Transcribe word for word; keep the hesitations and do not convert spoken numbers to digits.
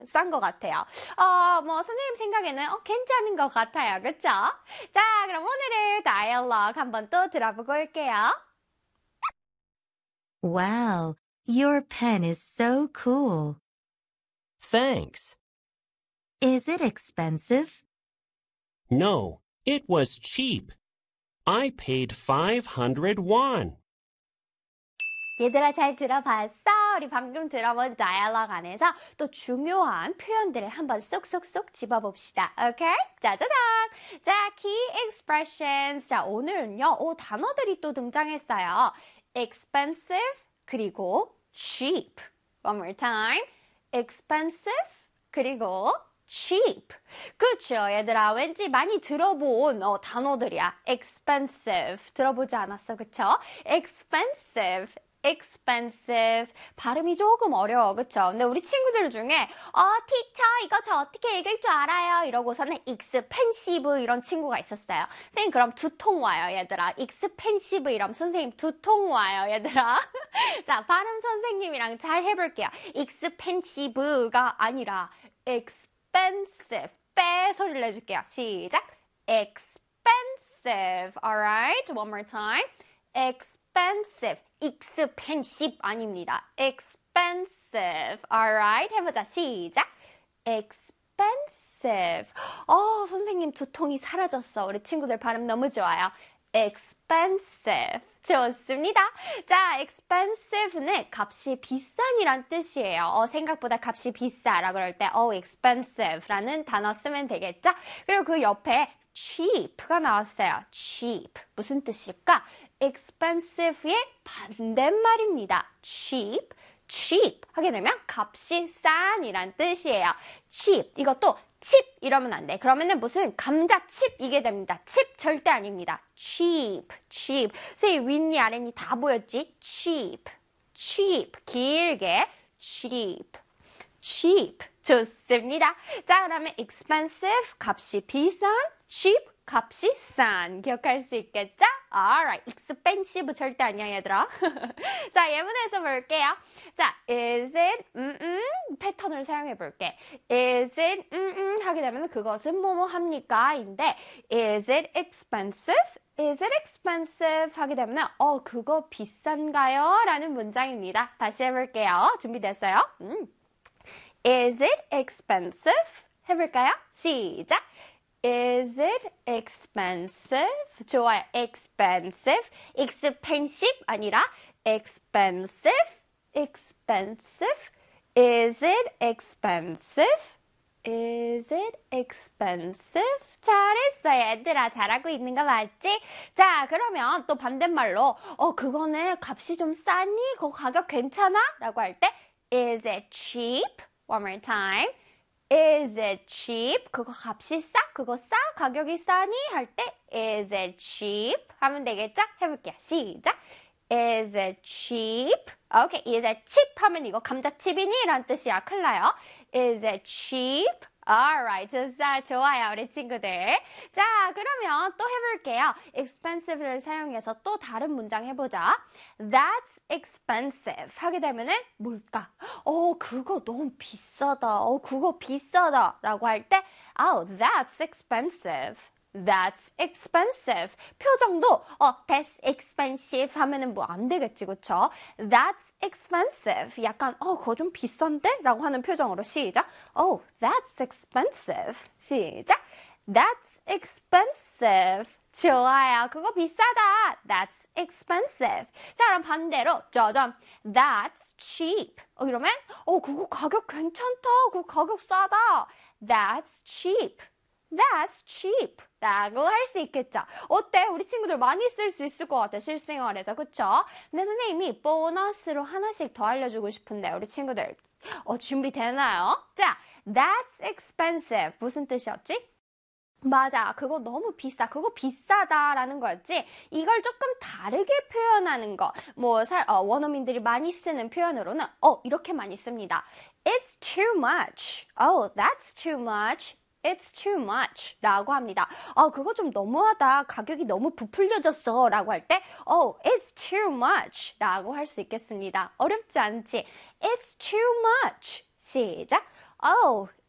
싼 것 같아요. 어, 뭐 선생님 생각에는 어, 괜찮은 것 같아요. 그쵸? 자, 그럼 오늘의 다이얼로그 한번 또 들어보고 올게요. Wow, your pen is so cool. Thanks. Is it expensive? No, it was cheap. I paid five hundred won. 얘들아 잘 들어봤어? 우리 방금 들어본 다이얼로그 안에서 또 중요한 표현들을 한번 쏙쏙쏙 집어봅시다. 오케이? 짜자잔! 자, key expressions. 자, 오늘은요, 오, 단어들이 또 등장했어요. expensive, 그리고 cheap. One more time. expensive, 그리고 cheap. 그쵸, 얘들아. 왠지 많이 들어본 어, 단어들이야. expensive. 들어보지 않았어, 그쵸? expensive. expensive. 발음이 조금 어려워, 그쵸? 근데 우리 친구들 중에 어, 티처, 이거 저 어떻게 읽을 줄 알아요? 이러고서는 expensive 이런 친구가 있었어요. 선생님, 그럼 두통 와요, 얘들아. expensive 이러면 선생님 두통 와요, 얘들아. 자, 발음 선생님이랑 잘 해볼게요. expensive가 아니라 expensive. 빼 소리를 내줄게요. 시작. expensive. Alright? One more time. expensive. expensive 아닙니다. expensive. Alright? 해보자. 시작. expensive. 어, 선생님 두통이 사라졌어. 우리 친구들 발음 너무 좋아요. expensive. 좋습니다. 자, expensive는 값이 비싼이란 뜻이에요. 어, 생각보다 값이 비싸라 그럴 때 어, expensive라는 단어 쓰면 되겠죠? 그리고 그 옆에 cheap가 나왔어요. cheap. 무슨 뜻일까? expensive의 반대말입니다. cheap. cheap 하게 되면 값이 싼이란 뜻이에요. cheap. 이것도 칩 이러면 안 돼. 그러면은 무슨 감자칩 이게 됩니다. 칩 절대 아닙니다. cheap, cheap. 선생님 윗니 아랫니 다 보였지? cheap, cheap. 길게 cheap, cheap. 좋습니다. 자, 그러면 expensive 값이 비싼, cheap 값이 싼. 기억할 수 있겠죠? Alright. expensive 절대 아니야, 얘들아. 자, 예문에서 볼게요. 자, is it, 음, 음, 패턴을 사용해 볼게. is it, 음, 음, 하게 되면 그것은 뭐뭐 합니까? 인데, is it expensive? is it expensive? 하게 되면, 어, 그거 비싼가요? 라는 문장입니다. 다시 해볼게요. 준비됐어요? 음. Is it expensive? 해볼까요? 시작. Is it expensive? 좋아요. expensive. expensive 아니라 expensive. expensive. Is it expensive? Is it expensive? 잘했어, 얘들아. 잘하고 있는 거 맞지? 자, 그러면 또 반대말로 어, 그거는 값이 좀 싸니? 그거 가격 괜찮아? 라고 할 때 Is it cheap? One more time. Is it cheap? 그거 값이 싸? 그거 싸? 가격이 싸니? 할 때 Is it cheap? 하면 되겠죠? 해볼게요. 시작. Is it cheap? 오케이. Is it cheap? 하면 이거 감자칩이니? 라는 뜻이야. 큰일 나요. Is it cheap? Alright. 좋아, 좋아요. 우리 친구들. 자, 그러면 또 해볼게요. expensive를 사용해서 또 다른 문장 해보자. That's expensive. 하게 되면은 뭘까? 어, 그거 너무 비싸다. 어, 그거 비싸다. 라고 할 때, oh, that's expensive. That's expensive. 표정도 어, that's expensive 하면은 뭐 안 되겠지, 그쵸? That's expensive. 약간 어, 그거 좀 비싼데? 라고 하는 표정으로 시작. Oh, that's expensive. 시작. That's expensive. 좋아요. 그거 비싸다. That's expensive. 자, 그럼 반대로 짜잔. That's cheap. 어, 이러면 어, 그거 가격 괜찮다. 그거 가격 싸다. That's cheap. That's cheap. 라고 할 수 있겠죠. 어때? 우리 친구들 많이 쓸 수 있을 것 같아. 실생활에서. 그쵸? 근데 선생님이 보너스로 하나씩 더 알려주고 싶은데 우리 친구들 어, 준비되나요? 자, that's expensive. 무슨 뜻이었지? 맞아. 그거 너무 비싸. 그거 비싸다라는 거였지. 이걸 조금 다르게 표현하는 거. 뭐 살, 어, 원어민들이 많이 쓰는 표현으로는 어, 이렇게 많이 씁니다. It's too much. Oh, that's too much. It's too much 라고 합니다. 어, 그거 좀 너무하다. 가격이 너무 부풀려졌어 라고 할 때 Oh, it's too much 라고 할 수 있겠습니다. 어렵지 않지? It's too much. 시작. Oh,